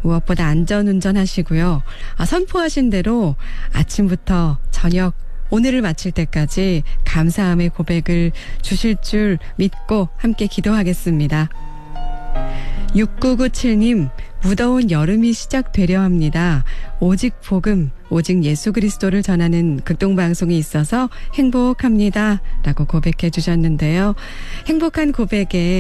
무엇보다 안전운전 하시고요. 선포하신 대로 아침부터 저녁 오늘을 마칠 때까지 감사함의 고백을 주실 줄 믿고 함께 기도하겠습니다. 6997님, 무더운 여름이 시작되려 합니다. 오직 복음, 오직 예수 그리스도를 전하는 극동방송이 있어서 행복합니다. 라고 고백해 주셨는데요. 행복한 고백에